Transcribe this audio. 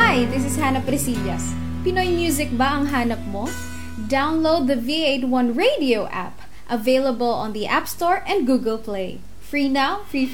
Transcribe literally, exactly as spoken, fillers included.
Hi, this is Hannah Presillas. Pinoy music ba ang hanap mo? Download the V eighty-one Radio app, available on the App Store and Google Play. Free now, free